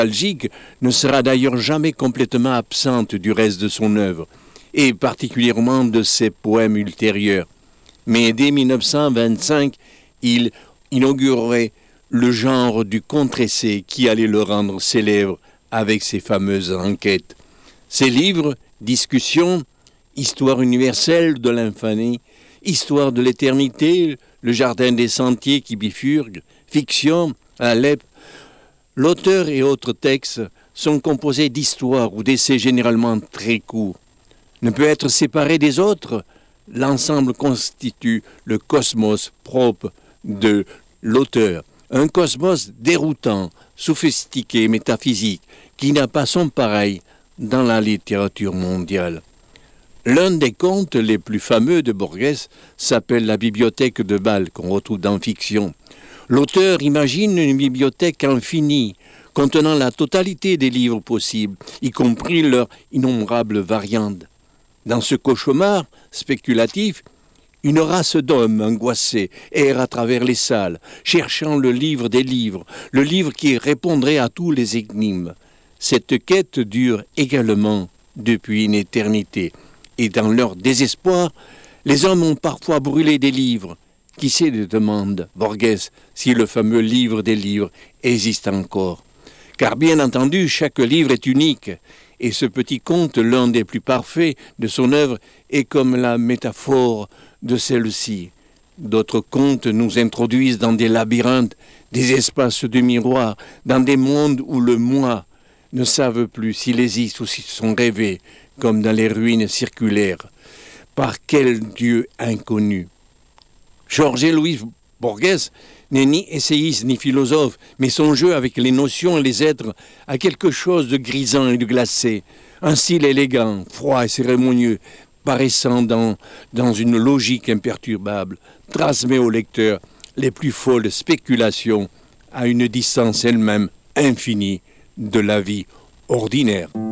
nostalgique ne sera d'ailleurs jamais complètement absente du reste de son œuvre, et particulièrement de ses poèmes ultérieurs. Mais dès 1925, il inaugurerait le genre du contre-essai qui allait le rendre célèbre avec ses fameuses enquêtes. Ses livres, discussions, histoire universelle de l'infini, histoire de l'éternité, le jardin des sentiers qui bifurquent, fiction, Alep, l'auteur et autres textes sont composés d'histoires ou d'essais généralement très courts. Ne peut être séparé des autres, l'ensemble constitue le cosmos propre de l'auteur. Un cosmos déroutant, sophistiqué, métaphysique, qui n'a pas son pareil dans la littérature mondiale. L'un des contes les plus fameux de Borges s'appelle La bibliothèque de Bâle, qu'on retrouve dans Fiction. L'auteur imagine une bibliothèque infinie, contenant la totalité des livres possibles, y compris leurs innombrables variantes. Dans ce cauchemar spéculatif, une race d'hommes angoissés erre à travers les salles, cherchant le livre des livres, le livre qui répondrait à tous les énigmes. Cette quête dure également depuis une éternité. Et dans leur désespoir, les hommes ont parfois brûlé des livres. Qui sait, demande Borges, si le fameux livre des livres existe encore. Car bien entendu, chaque livre est unique, et ce petit conte, l'un des plus parfaits de son œuvre, est comme la métaphore de celle-ci. D'autres contes nous introduisent dans des labyrinthes, des espaces de miroirs, dans des mondes où le moi ne savent plus s'il existe ou s'ils sont rêvés, comme dans les ruines circulaires. Par quel Dieu inconnu? Jorge-Luis Borges n'est ni essayiste ni philosophe, mais son jeu avec les notions et les êtres a quelque chose de grisant et de glacé, un style élégant, froid et cérémonieux, paraissant dans une logique imperturbable, transmet au lecteur les plus folles spéculations à une distance elle-même infinie de la vie ordinaire.